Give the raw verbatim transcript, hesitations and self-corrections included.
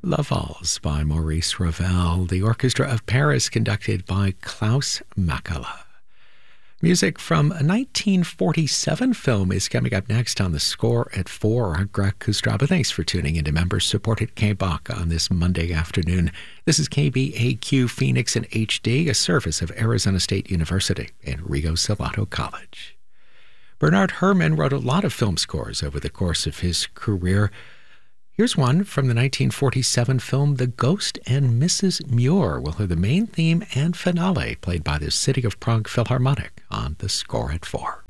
La Valse by Maurice Ravel, the Orchestra of Paris conducted by Klaus Mackala. Music from a nineteen forty-seven film is coming up next on The Score at four. I'm Greg Kustraba. Thanks for tuning into member-supported K B O C on this Monday afternoon. This is K B A Q Phoenix in H D, a service of Arizona State University and Rio Salado College. Bernard Herrmann wrote a lot of film scores over the course of his career. Here's one from the nineteen forty-seven film The Ghost and Missus Muir. We'll hear the main theme and finale played by the City of Prague Philharmonic on The Score at four.